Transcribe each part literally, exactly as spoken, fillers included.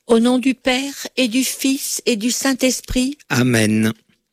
Au nom du Père et du Fils et du Saint-Esprit. Amen.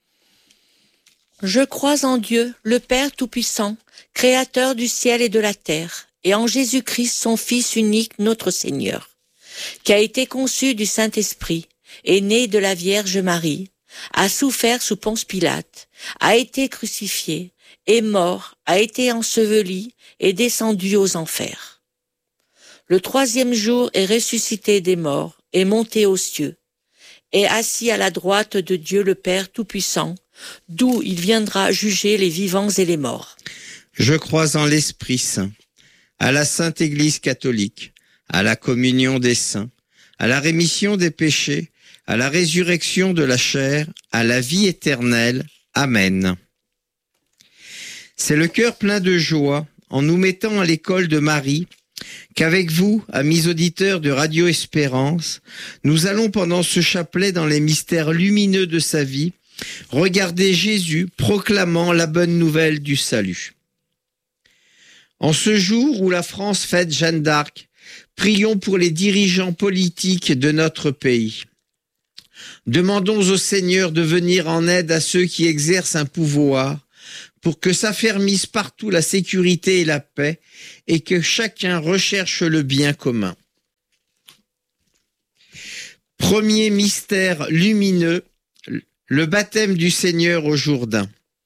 Je crois en Dieu, le Père Tout-Puissant, Créateur du ciel et de la terre, et en Jésus-Christ, son Fils unique, notre Seigneur, qui a été conçu du Saint-Esprit, est né de la Vierge Marie, a souffert sous Ponce Pilate, a été crucifié, est mort, a été enseveli et descendu aux enfers. Le troisième jour est ressuscité des morts, est monté aux cieux, est assis à la droite de Dieu le Père Tout-Puissant, d'où il viendra juger les vivants et les morts. Je crois en l'Esprit Saint, à la Sainte Église catholique, à la communion des saints, à la rémission des péchés, à la résurrection de la chair, à la vie éternelle. Amen. C'est le cœur plein de joie, en nous mettant à l'école de Marie, qu'avec vous, amis auditeurs de Radio Espérance, nous allons pendant ce chapelet dans les mystères lumineux de sa vie, regarder Jésus proclamant la bonne nouvelle du salut. En ce jour où la France fête Jeanne d'Arc, prions pour les dirigeants politiques de notre pays. Demandons au Seigneur de venir en aide à ceux qui exercent un pouvoir, pour que s'affermisse partout la sécurité et la paix, et que chacun recherche le bien commun. Premier mystère lumineux, le baptême du Seigneur au Jourdain.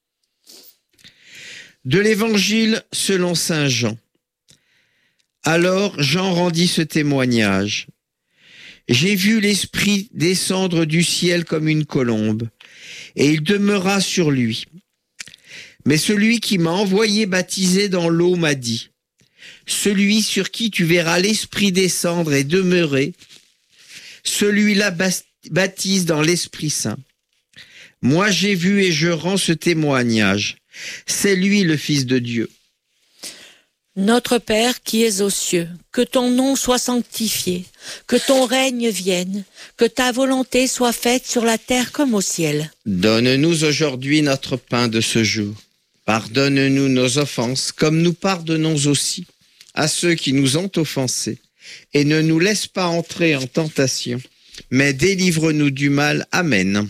De l'Évangile selon saint Jean. Alors Jean rendit ce témoignage. J'ai vu l'Esprit descendre du ciel comme une colombe, et il demeura sur lui. Mais celui qui m'a envoyé baptiser dans l'eau m'a dit, « Celui sur qui tu verras l'Esprit descendre et demeurer, celui-là baptise dans l'Esprit Saint. Moi j'ai vu et je rends ce témoignage. C'est lui le Fils de Dieu. » Notre Père qui es aux cieux, que ton nom soit sanctifié, que ton règne vienne, que ta volonté soit faite sur la terre comme au ciel. Donne-nous aujourd'hui notre pain de ce jour. Pardonne-nous nos offenses, comme nous pardonnons aussi à ceux qui nous ont offensés. Et ne nous laisse pas entrer en tentation, mais délivre-nous du mal. Amen.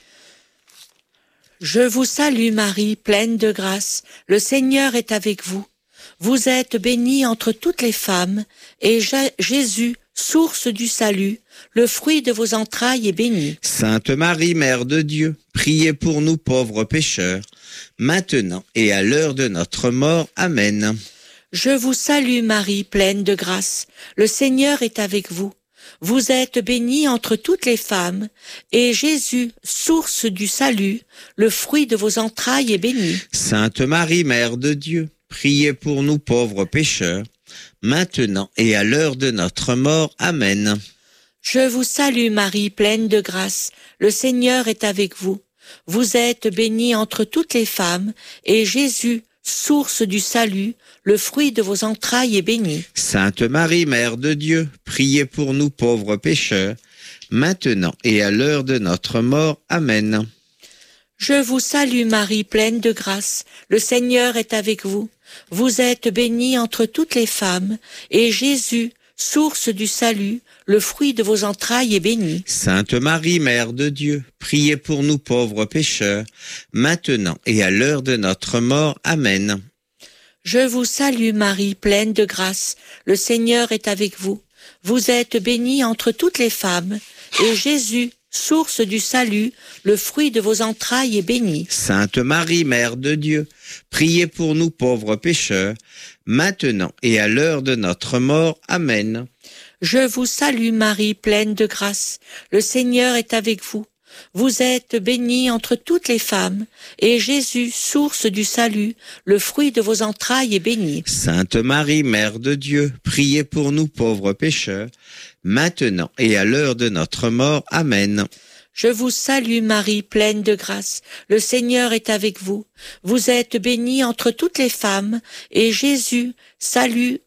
Je vous salue Marie, pleine de grâce, le Seigneur est avec vous. Vous êtes bénie entre toutes les femmes, et Jésus, source du salut, le fruit de vos entrailles est béni. Sainte Marie, Mère de Dieu, priez pour nous pauvres pécheurs, maintenant et à l'heure de notre mort. Amen. Je vous salue Marie, pleine de grâce, le Seigneur est avec vous. Vous êtes bénie entre toutes les femmes, et Jésus, source du salut, le fruit de vos entrailles est béni. Sainte Marie, Mère de Dieu, priez pour nous pauvres pécheurs, maintenant et à l'heure de notre mort. Amen. Je vous salue Marie, pleine de grâce, le Seigneur est avec vous. Vous êtes bénie entre toutes les femmes, et Jésus, source du salut, le fruit de vos entrailles est béni. Sainte Marie, Mère de Dieu, priez pour nous pauvres pécheurs, maintenant et à l'heure de notre mort. Amen. Je vous salue Marie, pleine de grâce, le Seigneur est avec vous. Vous êtes bénie entre toutes les femmes, et Jésus, source du salut, le fruit de vos entrailles est béni. Sainte Marie, Mère de Dieu, priez pour nous pauvres pécheurs, maintenant et à l'heure de notre mort. Amen. Je vous salue Marie, pleine de grâce, le Seigneur est avec vous. Vous êtes bénie entre toutes les femmes, et Jésus, source du salut, le fruit de vos entrailles est béni. Sainte Marie, Mère de Dieu, priez pour nous pauvres pécheurs, maintenant et à l'heure de notre mort. Amen. Je vous salue Marie, pleine de grâce, le Seigneur est avec vous. Vous êtes bénie entre toutes les femmes, et Jésus, source du salut, le fruit de vos entrailles est béni. Sainte Marie, Mère de Dieu, priez pour nous pauvres pécheurs, maintenant et à l'heure de notre mort. Amen. Je vous salue Marie, pleine de grâce, le Seigneur est avec vous. Vous êtes bénie entre toutes les femmes, et Jésus, salut,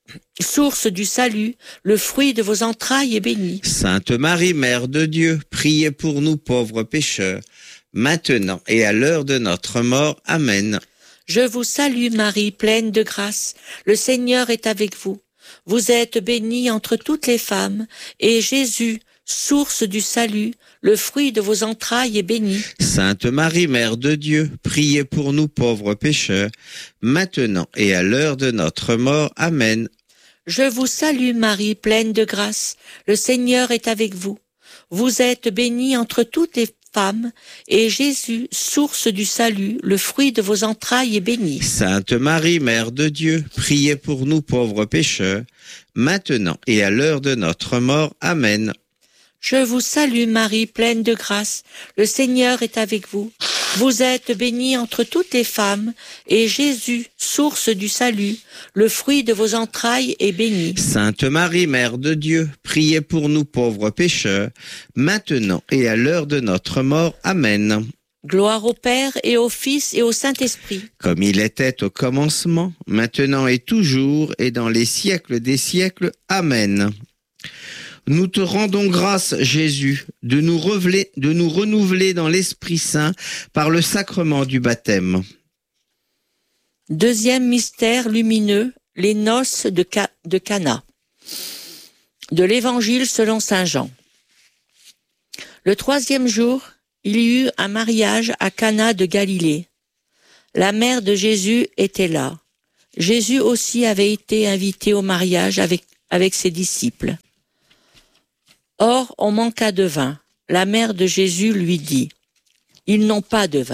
source du salut, le fruit de vos entrailles est béni. Sainte Marie, Mère de Dieu, priez pour nous pauvres pécheurs, maintenant et à l'heure de notre mort. Amen. Je vous salue Marie, pleine de grâce, le Seigneur est avec vous. Vous êtes bénie entre toutes les femmes, et Jésus, source du salut, le fruit de vos entrailles est béni. Sainte Marie, Mère de Dieu, priez pour nous pauvres pécheurs, maintenant et à l'heure de notre mort. Amen. Je vous salue Marie, pleine de grâce, le Seigneur est avec vous. Vous êtes bénie entre toutes les femmes, et Jésus, source du salut, le fruit de vos entrailles est béni. Sainte Marie, Mère de Dieu, priez pour nous pauvres pécheurs, maintenant et à l'heure de notre mort. Amen. Je vous salue Marie, pleine de grâce, le Seigneur est avec vous. Vous êtes bénie entre toutes les femmes, et Jésus, source du salut, le fruit de vos entrailles est béni. Sainte Marie, Mère de Dieu, priez pour nous pauvres pécheurs, maintenant et à l'heure de notre mort. Amen. Gloire au Père et au Fils et au Saint-Esprit. Comme il était au commencement, maintenant et toujours, et dans les siècles des siècles. Amen. Nous te rendons grâce, Jésus, de nous, reveler, de nous renouveler dans l'Esprit Saint par le sacrement du baptême. Deuxième mystère lumineux, les noces de, Ca- de Cana. De l'Évangile selon saint Jean. Le troisième jour, il y eut un mariage à Cana de Galilée. La mère de Jésus était là. Jésus aussi avait été invité au mariage avec, avec ses disciples. Or, on manqua de vin. La mère de Jésus lui dit, « Ils n'ont pas de vin. »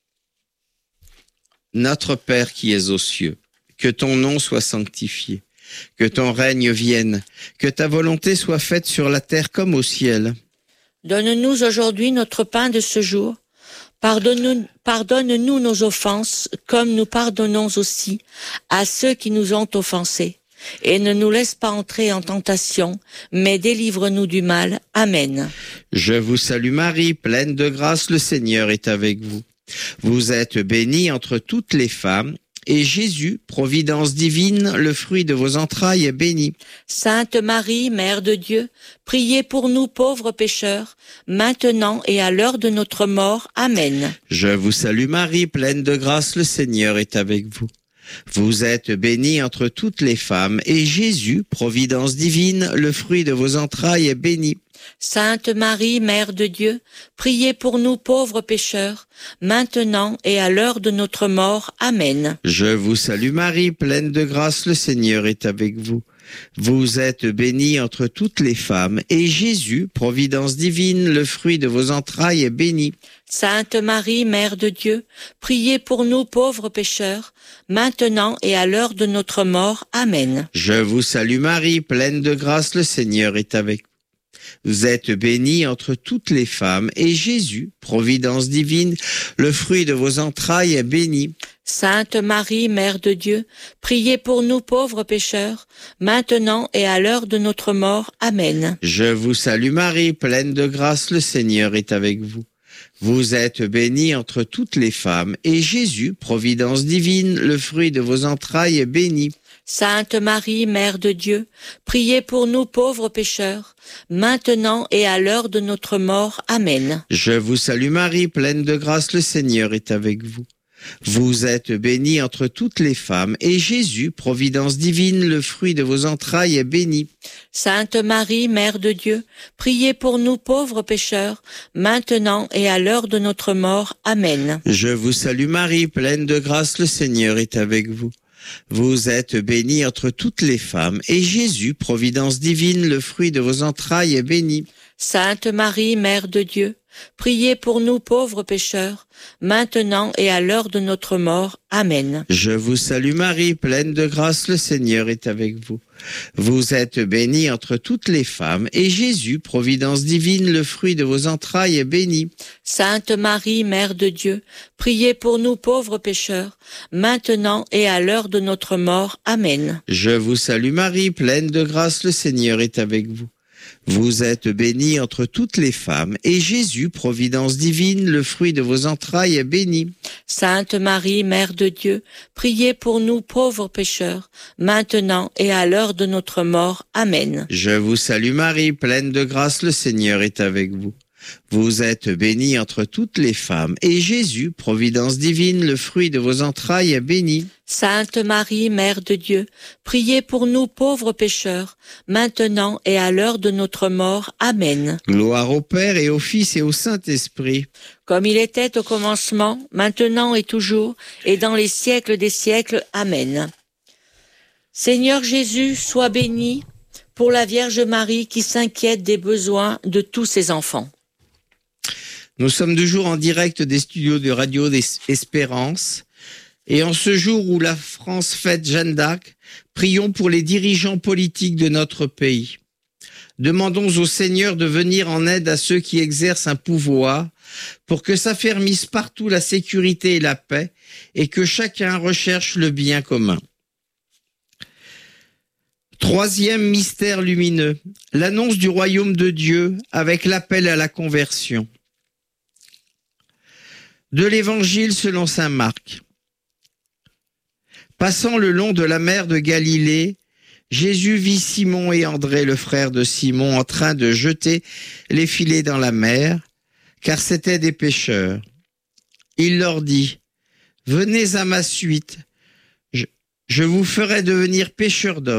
Notre Père qui es aux cieux, que ton nom soit sanctifié, que ton règne vienne, que ta volonté soit faite sur la terre comme au ciel. Donne-nous aujourd'hui notre pain de ce jour. Pardonne-nous, pardonne-nous nos offenses, comme nous pardonnons aussi à ceux qui nous ont offensés. Et ne nous laisse pas entrer en tentation, mais délivre-nous du mal. Amen. Je vous salue Marie, pleine de grâce, le Seigneur est avec vous. Vous êtes bénie entre toutes les femmes, et Jésus, providence divine, le fruit de vos entrailles, est béni. Sainte Marie, Mère de Dieu, priez pour nous pauvres pécheurs, maintenant et à l'heure de notre mort. Amen. Je vous salue Marie, pleine de grâce, le Seigneur est avec vous. Vous êtes bénie entre toutes les femmes, et Jésus, providence divine, le fruit de vos entrailles, est béni. Sainte Marie, Mère de Dieu, priez pour nous pauvres pécheurs, maintenant et à l'heure de notre mort. Amen. Je vous salue Marie, pleine de grâce, le Seigneur est avec vous. Vous êtes bénie entre toutes les femmes, et Jésus, providence divine, le fruit de vos entrailles, est béni. Sainte Marie, Mère de Dieu, priez pour nous pauvres pécheurs, maintenant et à l'heure de notre mort. Amen. Je vous salue Marie, pleine de grâce, le Seigneur est avec vous. Vous êtes bénie entre toutes les femmes, et Jésus, providence divine, le fruit de vos entrailles, est béni. Sainte Marie, Mère de Dieu, priez pour nous pauvres pécheurs, maintenant et à l'heure de notre mort. Amen. Je vous salue Marie, pleine de grâce, le Seigneur est avec vous. Vous êtes bénie entre toutes les femmes, et Jésus, providence divine, le fruit de vos entrailles, est béni. Sainte Marie, Mère de Dieu, priez pour nous pauvres pécheurs, maintenant et à l'heure de notre mort. Amen. Je vous salue Marie, pleine de grâce, le Seigneur est avec vous. Vous êtes bénie entre toutes les femmes, et Jésus, providence divine, le fruit de vos entrailles, est béni. Sainte Marie, Mère de Dieu, priez pour nous pauvres pécheurs, maintenant et à l'heure de notre mort. Amen. Je vous salue Marie, pleine de grâce, le Seigneur est avec vous. Vous êtes bénie entre toutes les femmes, et Jésus, providence divine, le fruit de vos entrailles, est béni. Sainte Marie, Mère de Dieu, priez pour nous pauvres pécheurs, maintenant et à l'heure de notre mort. Amen. Je vous salue Marie, pleine de grâce, le Seigneur est avec vous. Vous êtes bénie entre toutes les femmes, et Jésus, providence divine, le fruit de vos entrailles, est béni. Sainte Marie, Mère de Dieu, priez pour nous pauvres pécheurs, maintenant et à l'heure de notre mort. Amen. Je vous salue Marie, pleine de grâce, le Seigneur est avec vous. Vous êtes bénie entre toutes les femmes, et Jésus, providence divine, le fruit de vos entrailles, est béni. Sainte Marie, Mère de Dieu, priez pour nous pauvres pécheurs, maintenant et à l'heure de notre mort. Amen. Je vous salue Marie, pleine de grâce, le Seigneur est avec vous. Vous êtes bénie entre toutes les femmes, et Jésus, providence divine, le fruit de vos entrailles, est béni. Sainte Marie, Mère de Dieu, priez pour nous pauvres pécheurs, maintenant et à l'heure de notre mort. Amen. Gloire au Père et au Fils et au Saint-Esprit. Comme il était au commencement, maintenant et toujours, et dans les siècles des siècles. Amen. Seigneur Jésus, sois béni pour la Vierge Marie qui s'inquiète des besoins de tous ses enfants. Nous sommes toujours en direct des studios de Radio Espérance. Et en ce jour où la France fête Jeanne d'Arc, prions pour les dirigeants politiques de notre pays. Demandons au Seigneur de venir en aide à ceux qui exercent un pouvoir pour que s'affermisse partout la sécurité et la paix et que chacun recherche le bien commun. Troisième mystère lumineux, l'annonce du royaume de Dieu avec l'appel à la conversion. De l'Évangile selon saint Marc. Passant le long de la mer de Galilée, Jésus vit Simon et André, le frère de Simon, en train de jeter les filets dans la mer, car c'étaient des pêcheurs. Il leur dit, « Venez à ma suite, je, je vous ferai devenir pêcheurs d'hommes. »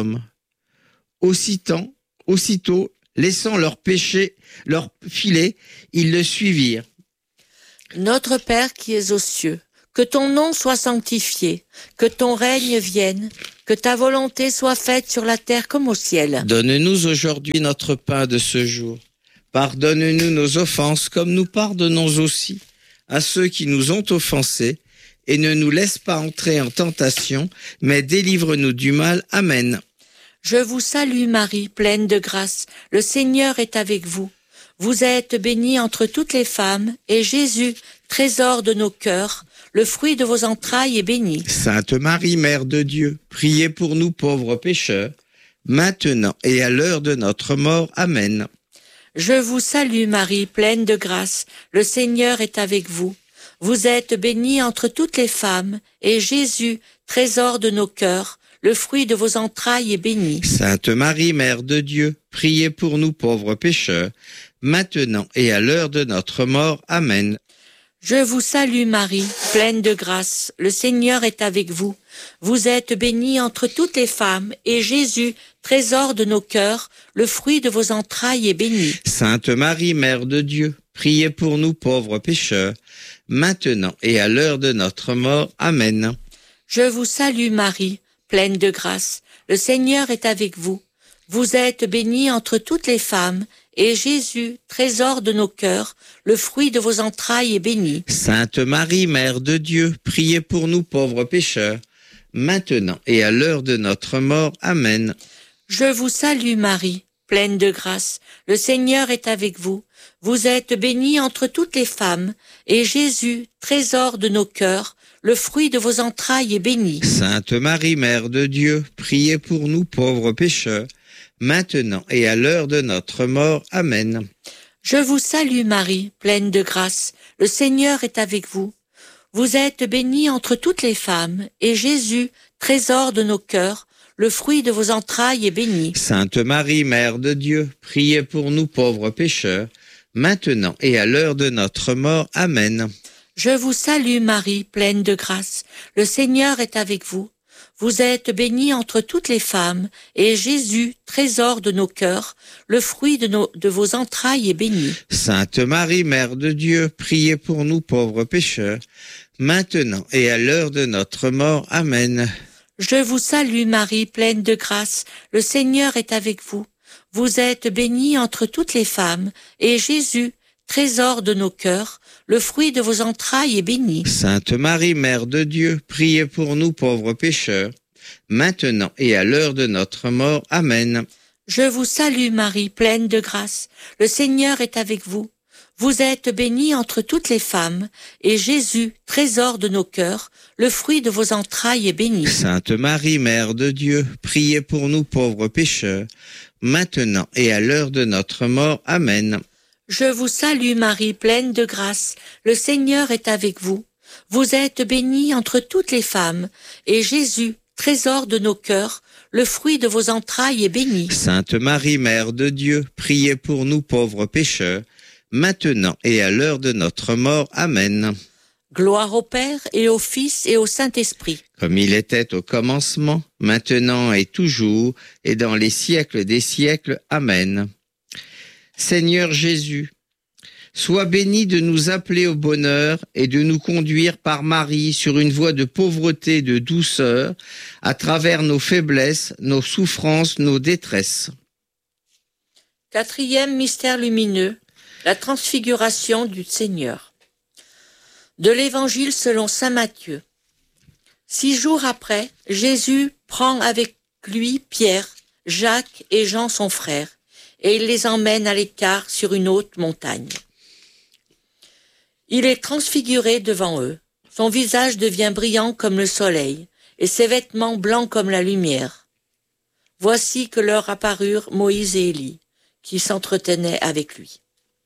Aussitôt, aussitôt, laissant leur péché, leur filet, ils le suivirent. Notre Père qui es aux cieux, que ton nom soit sanctifié, que ton règne vienne, que ta volonté soit faite sur la terre comme au ciel. Donne-nous aujourd'hui notre pain de ce jour. Pardonne-nous nos offenses comme nous pardonnons aussi à ceux qui nous ont offensés, et ne nous laisse pas entrer en tentation, mais délivre-nous du mal. Amen. Je vous salue Marie, pleine de grâce, le Seigneur est avec vous. Vous êtes bénie entre toutes les femmes, et Jésus, trésor de nos cœurs, le fruit de vos entrailles est béni. Sainte Marie, Mère de Dieu, priez pour nous pauvres pécheurs, maintenant et à l'heure de notre mort. Amen. Je vous salue Marie, pleine de grâce, le Seigneur est avec vous. Vous êtes bénie entre toutes les femmes, et Jésus, trésor de nos cœurs, le fruit de vos entrailles est béni. Sainte Marie, Mère de Dieu, priez pour nous pauvres pécheurs, maintenant et à l'heure de notre mort. Amen. Je vous salue Marie, pleine de grâce, le Seigneur est avec vous. Vous êtes bénie entre toutes les femmes, et Jésus, trésor de nos cœurs, le fruit de vos entrailles est béni. Sainte Marie, Mère de Dieu, priez pour nous pauvres pécheurs, maintenant et à l'heure de notre mort. Amen. Je vous salue Marie, pleine de grâce, le Seigneur est avec vous. Vous êtes bénie entre toutes les femmes, et Jésus, trésor de nos cœurs, le fruit de vos entrailles est béni. Sainte Marie, Mère de Dieu, priez pour nous pauvres pécheurs, maintenant et à l'heure de notre mort. Amen. Je vous salue Marie, pleine de grâce, le Seigneur est avec vous. Vous êtes bénie entre toutes les femmes, et Jésus, trésor de nos cœurs, le fruit de vos entrailles est béni. Sainte Marie, Mère de Dieu, priez pour nous pauvres pécheurs, maintenant et à l'heure de notre mort. Amen. Je vous salue Marie, pleine de grâce, le Seigneur est avec vous. Vous êtes bénie entre toutes les femmes, et Jésus, trésor de nos cœurs, le fruit de vos entrailles est béni. Sainte Marie, Mère de Dieu, priez pour nous pauvres pécheurs, maintenant et à l'heure de notre mort. Amen. Je vous salue Marie, pleine de grâce, le Seigneur est avec vous. Vous êtes bénie entre toutes les femmes, et Jésus, trésor de nos cœurs, le fruit de, nos, de vos entrailles est béni. Sainte Marie, Mère de Dieu, priez pour nous pauvres pécheurs, maintenant et à l'heure de notre mort. Amen. Je vous salue Marie, pleine de grâce, le Seigneur est avec vous. Vous êtes bénie entre toutes les femmes, et Jésus, trésor de nos cœurs, le fruit de vos entrailles est béni. Sainte Marie, Mère de Dieu, priez pour nous pauvres pécheurs, maintenant et à l'heure de notre mort. Amen. Je vous salue Marie, pleine de grâce, le Seigneur est avec vous. Vous êtes bénie entre toutes les femmes, et Jésus, trésor de nos cœurs, le fruit de vos entrailles est béni. Sainte Marie, Mère de Dieu, priez pour nous pauvres pécheurs, maintenant et à l'heure de notre mort. Amen. Je vous salue Marie, pleine de grâce, le Seigneur est avec vous. Vous êtes bénie entre toutes les femmes, et Jésus, trésor de nos cœurs, le fruit de vos entrailles est béni. Sainte Marie, Mère de Dieu, priez pour nous pauvres pécheurs, maintenant et à l'heure de notre mort. Amen. Gloire au Père et au Fils et au Saint-Esprit. Comme il était au commencement, maintenant et toujours, et dans les siècles des siècles. Amen. Seigneur Jésus, sois béni de nous appeler au bonheur et de nous conduire par Marie sur une voie de pauvreté et de douceur, à travers nos faiblesses, nos souffrances, nos détresses. Quatrième mystère lumineux, la transfiguration du Seigneur. De l'Évangile selon saint Matthieu. Six jours après, Jésus prend avec lui Pierre, Jacques et Jean son frère, et il les emmène à l'écart sur une haute montagne. Il est transfiguré devant eux. Son visage devient brillant comme le soleil, et ses vêtements blancs comme la lumière. Voici que leur apparurent Moïse et Élie, qui s'entretenaient avec lui.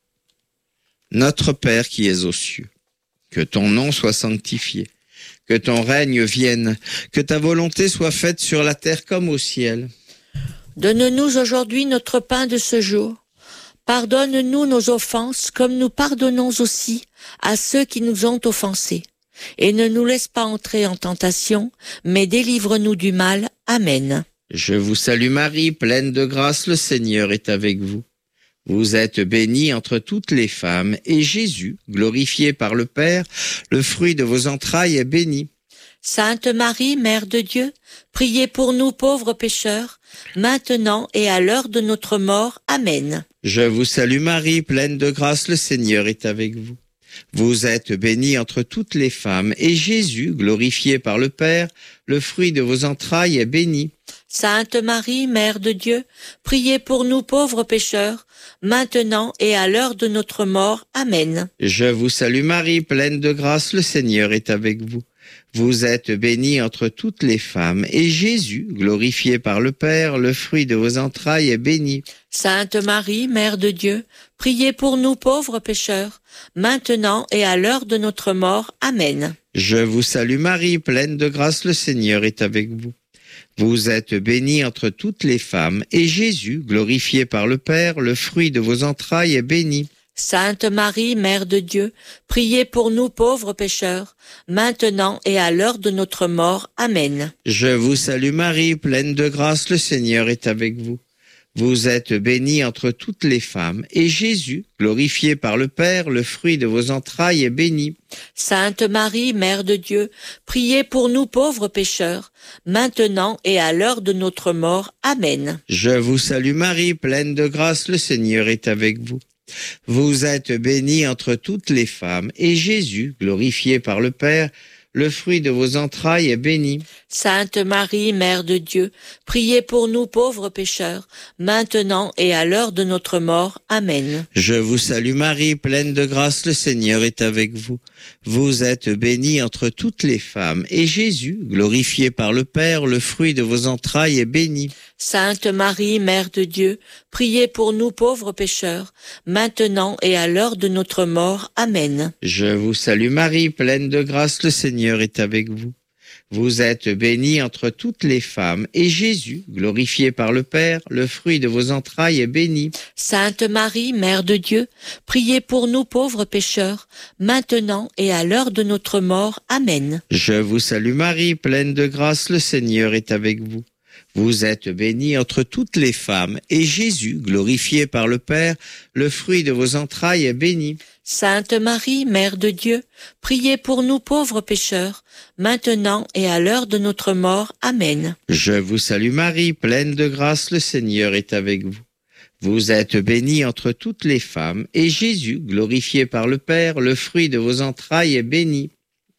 Notre Père qui es aux cieux, que ton nom soit sanctifié, que ton règne vienne, que ta volonté soit faite sur la terre comme au ciel. Donne-nous aujourd'hui notre pain de ce jour. Pardonne-nous nos offenses comme nous pardonnons aussi à ceux qui nous ont offensés. Et ne nous laisse pas entrer en tentation, mais délivre-nous du mal. Amen. Je vous salue Marie, pleine de grâce, le Seigneur est avec vous. Vous êtes bénie entre toutes les femmes, et Jésus, glorifié par le Père, le fruit de vos entrailles est béni. Sainte Marie, Mère de Dieu, priez pour nous pauvres pécheurs, maintenant et à l'heure de notre mort. Amen. Je vous salue Marie, pleine de grâce, le Seigneur est avec vous. Vous êtes bénie entre toutes les femmes, et Jésus, glorifié par le Père, le fruit de vos entrailles est béni. Sainte Marie, Mère de Dieu, priez pour nous pauvres pécheurs, maintenant et à l'heure de notre mort. Amen. Je vous salue Marie, pleine de grâce, le Seigneur est avec vous. Vous êtes bénie entre toutes les femmes, et Jésus, glorifié par le Père, le fruit de vos entrailles est béni. Sainte Marie, Mère de Dieu, priez pour nous pauvres pécheurs, maintenant et à l'heure de notre mort. Amen. Je vous salue Marie, pleine de grâce, le Seigneur est avec vous. Vous êtes bénie entre toutes les femmes, et Jésus, glorifié par le Père, le fruit de vos entrailles est béni. Sainte Marie, Mère de Dieu, priez pour nous pauvres pécheurs, maintenant et à l'heure de notre mort. Amen. Je vous salue Marie, pleine de grâce, le Seigneur est avec vous. Vous êtes bénie entre toutes les femmes, et Jésus, glorifié par le Père, le fruit de vos entrailles est béni. Sainte Marie, Mère de Dieu, priez pour nous pauvres pécheurs, maintenant et à l'heure de notre mort. Amen. Je vous salue Marie, pleine de grâce, le Seigneur est avec vous. Vous êtes bénie entre toutes les femmes, et Jésus, glorifié par le Père, le fruit de vos entrailles est béni. Sainte Marie, Mère de Dieu, priez pour nous pauvres pécheurs, maintenant et à l'heure de notre mort. Amen. Je vous salue Marie, pleine de grâce, le Seigneur est avec vous. Vous êtes bénie entre toutes les femmes, et Jésus, glorifié par le Père, le fruit de vos entrailles est béni. Sainte Marie, Mère de Dieu, priez pour nous pauvres pécheurs, maintenant et à l'heure de notre mort. Amen. Je vous salue Marie, pleine de grâce, le Seigneur est avec vous. Vous êtes bénie entre toutes les femmes, et Jésus, glorifié par le Père, le fruit de vos entrailles est béni. Sainte Marie, Mère de Dieu, priez pour nous pauvres pécheurs, maintenant et à l'heure de notre mort. Amen. Je vous salue Marie, pleine de grâce, le Seigneur est avec vous. Vous êtes bénie entre toutes les femmes, et Jésus, glorifié par le Père, le fruit de vos entrailles est béni. Sainte Marie, Mère de Dieu, priez pour nous pauvres pécheurs, maintenant et à l'heure de notre mort. Amen. Je vous salue Marie, pleine de grâce, le Seigneur est avec vous. Vous êtes bénie entre toutes les femmes, et Jésus, glorifié par le Père, le fruit de vos entrailles est béni.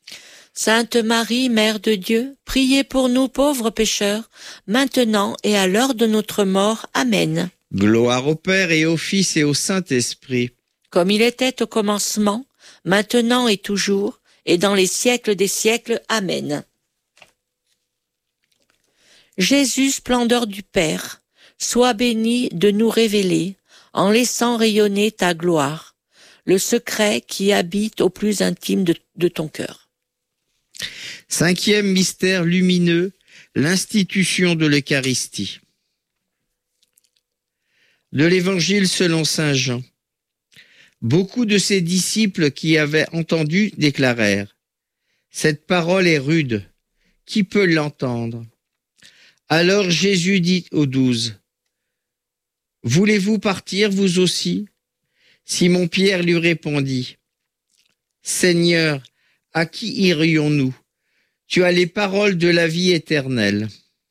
Sainte Marie, Mère de Dieu, priez pour nous pauvres pécheurs, maintenant et à l'heure de notre mort. Amen. Gloire au Père et au Fils et au Saint-Esprit. Comme il était au commencement, maintenant et toujours, et dans les siècles des siècles. Amen. Jésus, splendeur du Père, sois béni de nous révéler, en laissant rayonner ta gloire, le secret qui habite au plus intime de, de ton cœur. Cinquième mystère lumineux, l'institution de l'Eucharistie. De l'Évangile selon saint Jean. Beaucoup de ses disciples qui avaient entendu déclarèrent : « Cette parole est rude, qui peut l'entendre ?» Alors Jésus dit aux douze : « Voulez-vous partir vous aussi ?» Simon-Pierre lui répondit : « Seigneur, à qui irions-nous ? Tu as les paroles de la vie éternelle. »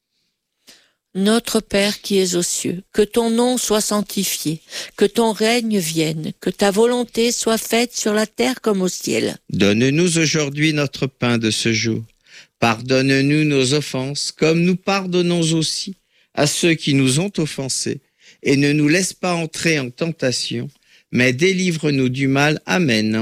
Notre Père qui es aux cieux, que ton nom soit sanctifié, que ton règne vienne, que ta volonté soit faite sur la terre comme au ciel. Donne-nous aujourd'hui notre pain de ce jour. Pardonne-nous nos offenses, comme nous pardonnons aussi à ceux qui nous ont offensés. Et ne nous laisse pas entrer en tentation, mais délivre-nous du mal. Amen.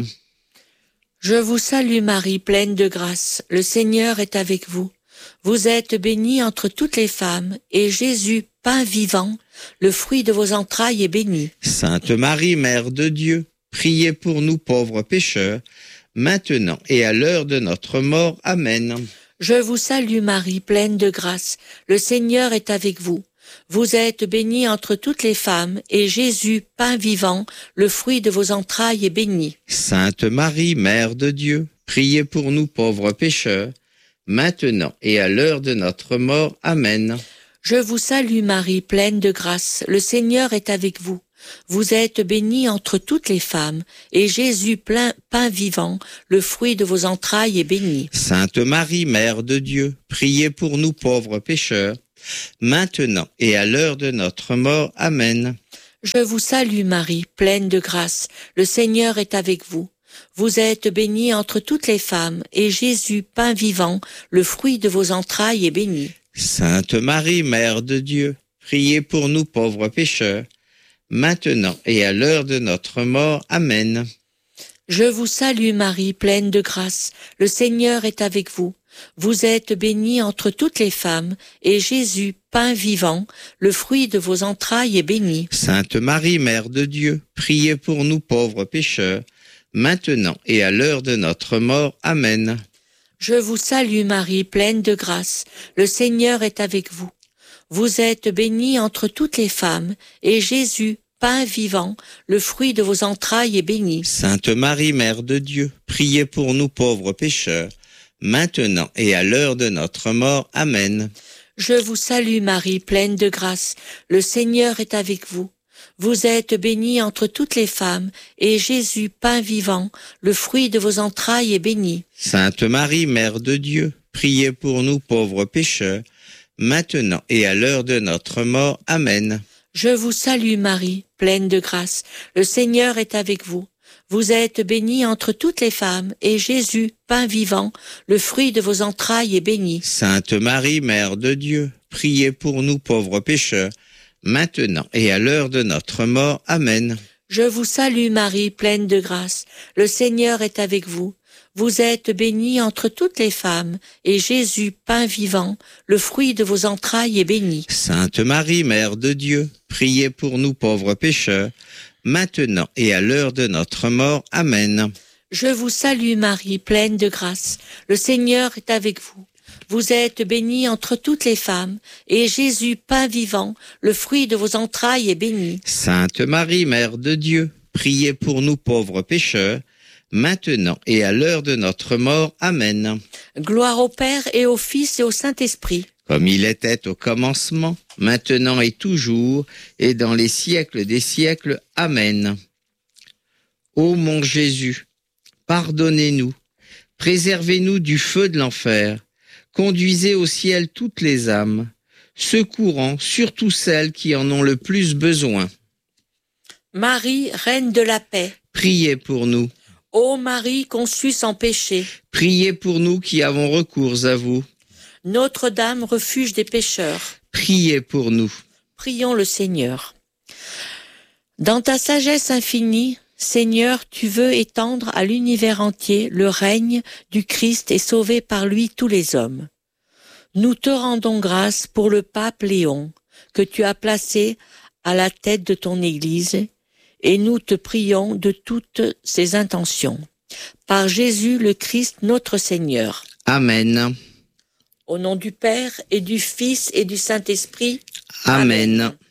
Je vous salue Marie, pleine de grâce. Le Seigneur est avec vous. Vous êtes bénie entre toutes les femmes, et Jésus, pain vivant, le fruit de vos entrailles, est béni. Sainte Marie, Mère de Dieu, priez pour nous pauvres pécheurs, maintenant et à l'heure de notre mort. Amen. Je vous salue Marie, pleine de grâce. Le Seigneur est avec vous. Vous êtes bénie entre toutes les femmes, et Jésus, pain vivant, le fruit de vos entrailles, est béni. Sainte Marie, Mère de Dieu, priez pour nous pauvres pécheurs, maintenant et à l'heure de notre mort. Amen. Je vous salue Marie, pleine de grâce. Le Seigneur est avec vous. Vous êtes bénie entre toutes les femmes, et Jésus, plein pain vivant, le fruit de vos entrailles, est béni. Sainte Marie, Mère de Dieu, priez pour nous pauvres pécheurs, maintenant et à l'heure de notre mort. Amen. Je vous salue Marie, pleine de grâce. Le Seigneur est avec vous. Vous êtes bénie entre toutes les femmes, et Jésus, pain vivant, le fruit de vos entrailles, est béni. Sainte Marie, Mère de Dieu, priez pour nous pauvres pécheurs, maintenant et à l'heure de notre mort. Amen. Je vous salue Marie, pleine de grâce. Le Seigneur est avec vous. Vous êtes bénie entre toutes les femmes, et Jésus, pain vivant, le fruit de vos entrailles, est béni. Sainte Marie, Mère de Dieu, priez pour nous pauvres pécheurs, maintenant et à l'heure de notre mort. Amen. Je vous salue Marie, pleine de grâce. Le Seigneur est avec vous. Vous êtes bénie entre toutes les femmes, et Jésus, pain vivant, le fruit de vos entrailles, est béni. Sainte Marie, Mère de Dieu, priez pour nous pauvres pécheurs, maintenant et à l'heure de notre mort. Amen. Je vous salue Marie, pleine de grâce. Le Seigneur est avec vous. Vous êtes bénie entre toutes les femmes, et Jésus, pain vivant, le fruit de vos entrailles, est béni. Sainte Marie, Mère de Dieu, priez pour nous pauvres pécheurs, maintenant et à l'heure de notre mort. Amen. Je vous salue Marie, pleine de grâce. Le Seigneur est avec vous. Vous êtes bénie entre toutes les femmes, et Jésus, pain vivant, le fruit de vos entrailles, est béni. Sainte Marie, Mère de Dieu, priez pour nous pauvres pécheurs, maintenant et à l'heure de notre mort. Amen. Je vous salue Marie, pleine de grâce. Le Seigneur est avec vous. Vous êtes bénie entre toutes les femmes, et Jésus, pain vivant, le fruit de vos entrailles, est béni. Sainte Marie, Mère de Dieu, priez pour nous pauvres pécheurs, maintenant et à l'heure de notre mort. Amen. Je vous salue Marie, pleine de grâce. Le Seigneur est avec vous. Vous êtes bénie entre toutes les femmes, et Jésus, pain vivant, le fruit de vos entrailles, est béni. Sainte Marie, Mère de Dieu, priez pour nous pauvres pécheurs, maintenant et à l'heure de notre mort. Amen. Gloire au Père et au Fils et au Saint-Esprit. Comme il était au commencement, maintenant et toujours, et dans les siècles des siècles. Amen. Ô mon Jésus, pardonnez-nous, préservez-nous du feu de l'enfer, conduisez au ciel toutes les âmes, secourant surtout celles qui en ont le plus besoin. Marie, Reine de la paix. Priez pour nous. Ô Marie, conçue sans péché. Priez pour nous qui avons recours à vous. Notre-Dame, refuge des pécheurs. Priez pour nous. Prions le Seigneur. Dans ta sagesse infinie, Seigneur, tu veux étendre à l'univers entier le règne du Christ et sauver par lui tous les hommes. Nous te rendons grâce pour le pape Léon, que tu as placé à la tête de ton Église, et nous te prions de toutes ses intentions. Par Jésus le Christ notre Seigneur. Amen. Au nom du Père et du Fils et du Saint-Esprit. Amen. Amen.